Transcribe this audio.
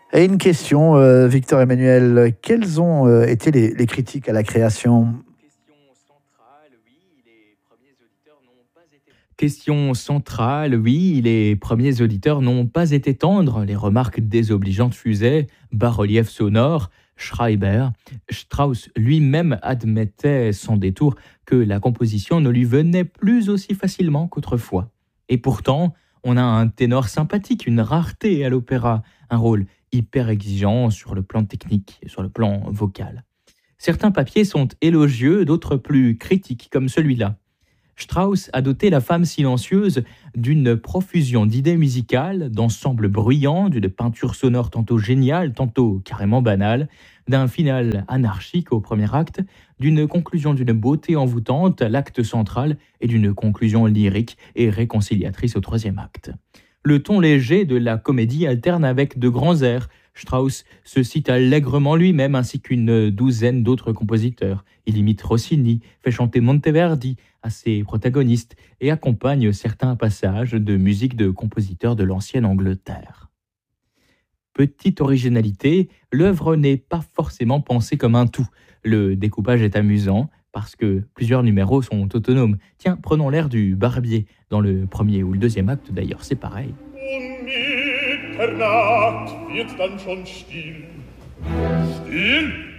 Et une question, Victor Emmanuel, quelles ont été les critiques à la création? Question centrale, oui, les premiers auditeurs n'ont pas été tendres, les remarques désobligeantes fusaient, bas-relief sonore, Schreiber, Strauss lui-même admettait sans détour que la composition ne lui venait plus aussi facilement qu'autrefois. Et pourtant, on a un ténor sympathique, une rareté à l'opéra, un rôle hyper exigeant sur le plan technique et sur le plan vocal. Certains papiers sont élogieux, d'autres plus critiques, comme celui-là. Strauss a doté la femme silencieuse d'une profusion d'idées musicales, d'ensembles bruyants, d'une peinture sonore tantôt géniale, tantôt carrément banale, d'un final anarchique au premier acte, d'une conclusion d'une beauté envoûtante à l'acte central et d'une conclusion lyrique et réconciliatrice au troisième acte. Le ton léger de la comédie alterne avec de grands airs. Strauss se cite allègrement lui-même ainsi qu'une douzaine d'autres compositeurs. Il imite Rossini, fait chanter Monteverdi à ses protagonistes et accompagne certains passages de musique de compositeurs de l'ancienne Angleterre. Petite originalité, l'œuvre n'est pas forcément pensée comme un tout. Le découpage est amusant parce que plusieurs numéros sont autonomes. Tiens, prenons l'air du Barbier. Dans le premier ou le deuxième acte d'ailleurs, c'est pareil. Mitternacht wird dann schon still. Still?